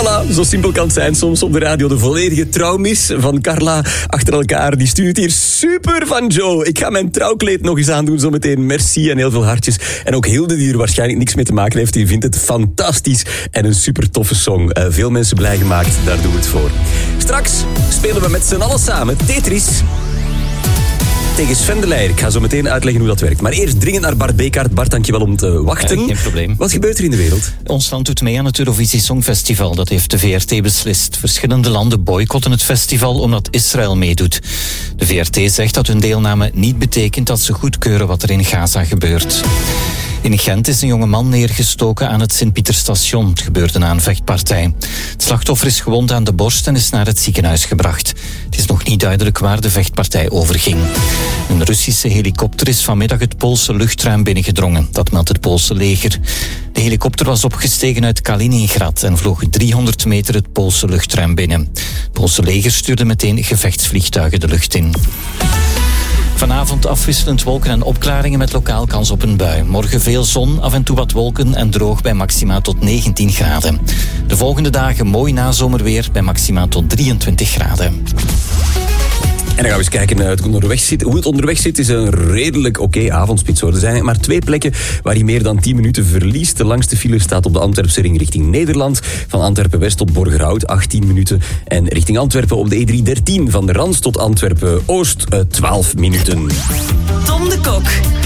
Voilà, zo simpel kan het zijn soms op de radio. De volledige trouwmis van Carla achter elkaar. Die stuurt hier super van Joe. Ik ga mijn trouwkleed nog eens aandoen zometeen. Merci en heel veel hartjes. En ook Hilde, die er waarschijnlijk niks mee te maken heeft, die vindt het fantastisch en een super toffe song. Veel mensen blij gemaakt, daar doen we het voor. Straks spelen we met z'n allen samen Tetris tegen Sven de Leijer. Ik ga zo meteen uitleggen hoe dat werkt. Maar eerst dringend naar Bart Bekaert. Bart, dankjewel om te wachten. Geen probleem. Wat gebeurt er in de wereld? Ons land doet mee aan het Eurovisie Songfestival. Dat heeft de VRT beslist. Verschillende landen boycotten het festival omdat Israël meedoet. De VRT zegt dat hun deelname niet betekent dat ze goedkeuren wat er in Gaza gebeurt. In Gent is een jonge man neergestoken aan het Sint-Pieterstation. Het gebeurde na een vechtpartij. Het slachtoffer is gewond aan de borst en is naar het ziekenhuis gebracht. Het is nog niet duidelijk waar de vechtpartij over ging. Een Russische helikopter is vanmiddag het Poolse luchtruim binnengedrongen. Dat meldt het Poolse leger. De helikopter was opgestegen uit Kaliningrad en vloog 300 meter het Poolse luchtruim binnen. Het Poolse leger stuurde meteen gevechtsvliegtuigen de lucht in. Vanavond afwisselend wolken en opklaringen met lokaal kans op een bui. Morgen veel zon, af en toe wat wolken en droog bij maxima tot 19 graden. De volgende dagen mooi nazomerweer bij maxima tot 23 graden. En dan gaan we eens kijken naar hoe het onderweg zit. Is een redelijk oké avondspits hoor. Er zijn maar 2 plekken waar je meer dan 10 minuten verliest. De langste file staat op de Antwerpse ring richting Nederland. Van Antwerpen-West tot Borgerhout 18 minuten. En richting Antwerpen op de E313 van de Rans tot Antwerpen-Oost 12 minuten. Tom de Kok.